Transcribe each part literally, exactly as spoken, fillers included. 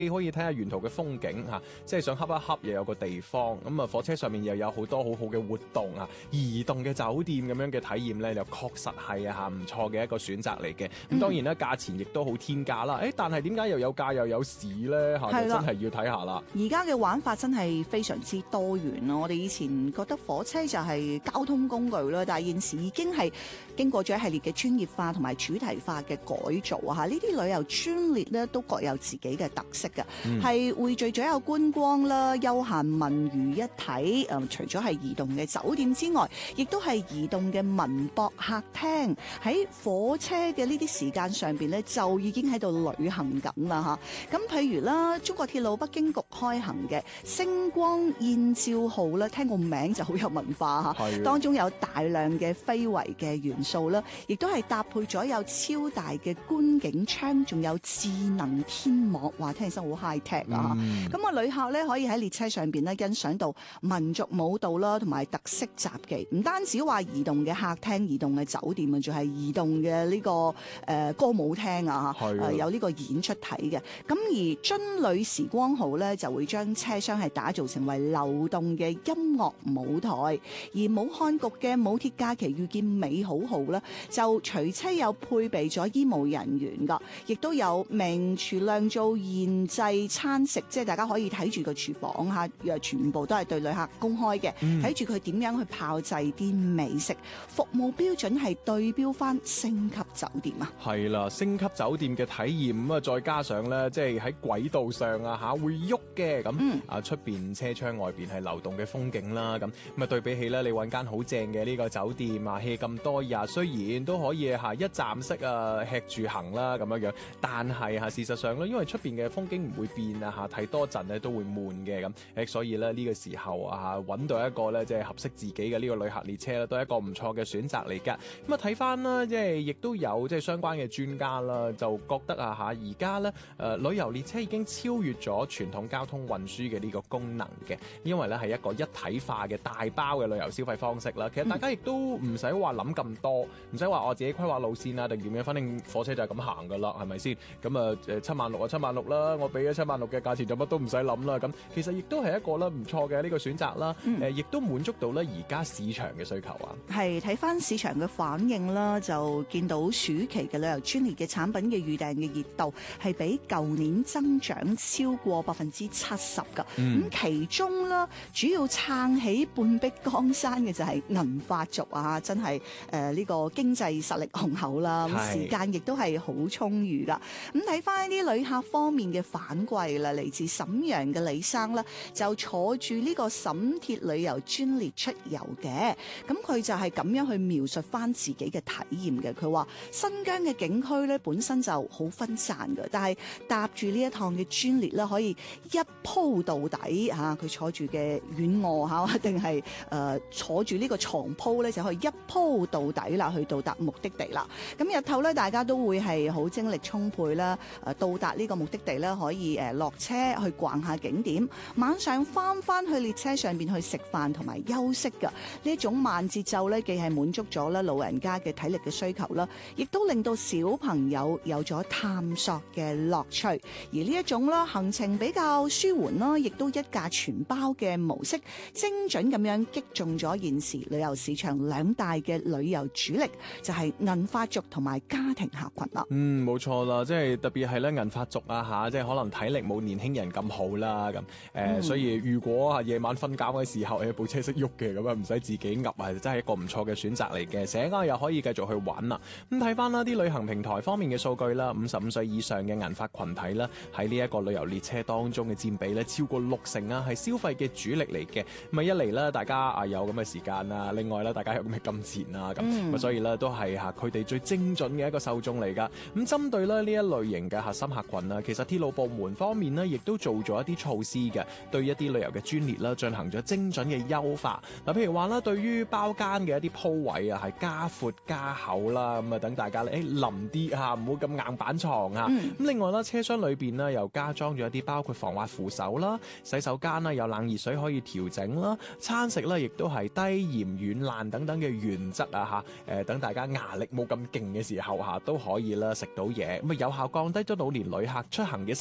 可以睇下沿途嘅風景嚇，即係想恰一恰又有個地方，咁啊火車上面又有好多好好嘅活動啊，移動嘅酒店咁樣嘅體驗咧，就確實係啊嚇唔錯嘅一個選擇嚟嘅。咁、嗯、當然啦，價錢亦都好天價啦。誒，但係點解又有價又有市咧？嚇，就真係要睇下啦。 而家嘅玩法真係非常之多元咯。我哋以前覺得火車就係交通工具啦，但係現時已經係經過咗一系列嘅專業化同埋主題化嘅改造啊！嚇，呢啲旅遊專列咧都各有自己嘅特色嘅，係、嗯、匯聚咗有觀光啦、休閒文娛一體。誒、呃，除咗係移動嘅酒店之外，亦都係移動嘅文博客廳。喺火車嘅呢啲時間上邊咧，就已經喺度旅行緊啦嚇。咁譬如啦，中國鐵路北京局開行嘅星光燕趙號咧，聽個名就好有文化嚇，當中有大量嘅非遺嘅元素啦，亦都係搭配咗有超大嘅觀景窗，仲有智能天幕，話聽起身好 high tech 啊！咁、嗯、啊，旅客咧可以喺列車上邊咧欣賞到民族舞蹈啦，同埋特色雜技。唔單止話移動嘅客廳、移動嘅酒店啊，仲係移動嘅呢、這個誒、呃、歌舞廳啊，誒、呃、有呢個演出睇嘅。咁而津旅時光號咧就會將車廂係打造成為流動嘅音樂舞台，而武漢局嘅武鐵假期遇見美好號咧就隨車有配備咗醫務人員噶，亦都有名廚釀造現製餐食，即係大家可以睇住個廚房嚇，全部都係對旅客公開嘅，睇住佢點樣去炮製啲美食，服務標準係對標翻星級酒店啊。係啦，星級酒店嘅體驗咁啊，再加上咧，即係喺軌道上啊嚇會喐嘅咁啊，出邊車窗外邊係流動嘅風景啦，咁咁啊對比起咧，你揾間好正嘅呢個酒店啊 hea 咁多日，雖然都可以嚇一站式啊吃住行啦咁樣樣，但係嚇事實上咧，因為出邊嘅風景唔會變啊嚇，睇多陣咧都會悶嘅咁，誒所以咧呢個時候啊嚇揾到一個咧即係合適自己嘅呢個旅客列車咧，都係一個唔錯嘅選擇嚟㗎。咁啊睇翻啦，即係亦都有即係相關嘅專家啦，就覺得啊嚇而家咧誒旅遊列車已經超越咗傳統交通運輸嘅呢個功能嘅，因為咧係一個一體化嘅大包嘅旅遊消費方式啦。其實大家亦都唔使話諗咁多，唔使話我自己規劃路線啊定點樣，反正火車就係咁行噶啦，係咪先？咁啊誒七萬六啊七萬六啦，我俾咗七萬六嘅價錢就乜都唔使諗啦。咁其實亦都係一個咧唔錯嘅呢個選擇啦。誒、嗯，亦都滿足到咧而家市場嘅需求啊。係睇翻市場嘅反應啦，就見到暑期嘅旅遊專列嘅產品嘅預訂嘅熱度係比舊年增長超過百分之七十噶。咁、嗯、其中啦，主要撐起半壁江山嘅就係銀髮族啊，真係誒呢個經濟實力雄厚啦，時間亦都係好充裕噶。咁睇翻啲旅客方面嘅反饋啦，嚟自瀋陽嘅李生啦，就坐住呢個瀋鐵旅遊專列出遊嘅。咁佢就係咁樣去描述翻自己嘅體驗嘅。佢話新疆嘅景區咧本身就好分散嘅，但係搭住呢一趟嘅專列咧，可以一鋪到底嚇。佢、啊、坐住嘅軟臥嚇，定係誒坐住呢個床鋪咧，就可以一鋪到底啦，去到達目的地啦。咁日頭咧，大家都會係好精力充沛啦。誒到達呢個目的地咧，可以誒落車去逛下景點，晚上翻翻去列車上邊去食飯同埋休息㗎。呢一種慢節奏咧，既係滿足咗咧老人家嘅體力嘅需求啦，亦都令到小朋友有咗探索嘅樂趣。而呢一種啦行程比較舒緩啦，亦都一價全包嘅模式，精準咁樣擊中咗現時旅遊市場兩大嘅旅遊主力，就係銀髮族同埋家庭客群啦。嗯，冇錯啦，即係特別係咧銀髮族啊嚇，即係可能體力冇年輕人咁好啦咁，誒、呃嗯，所以如果啊夜晚瞓覺嘅時候誒部車識喐嘅咁啊，唔使自己噏啊，真係一個唔錯嘅選擇嚟嘅。醒啊又可以繼續去玩啦。咁睇翻啦啲旅行平台方面嘅數據啦，五十五歲以上嘅銀髮群體啦，喺呢一個旅遊列車當中嘅佔比咧超過六成啊，係消費嘅主力嚟嘅。咁啊一嚟咧，大家啊有咁嘅時間啊，另外咧大家有咁嘅金錢啊，咁、嗯、所以咧都係嚇佢哋最精準嘅一個受眾嚟噶。咁針對咧呢一類型嘅核心客群啊，其實鐵路部門方面呢，亦都做咗一啲措施嘅，對一啲旅遊嘅專列啦進行咗精準嘅優化。嗱，譬如話啦，對於包間嘅一啲鋪位啊，係加闊加厚啦，咁啊等大家咧誒冧啲嚇，唔好咁硬板床啊。咁、嗯、另外啦，車廂裏邊呢，又加裝咗一啲包括防滑扶手啦、洗手間啦，有冷熱水可以調整啦，餐食咧亦都係低鹽軟爛等等嘅原則啊嚇，誒等大家牙力冇咁勁嘅時候嚇都可以啦食到嘢，咁啊有效降低咗老年旅客出行嘅身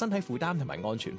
身體負擔同埋安全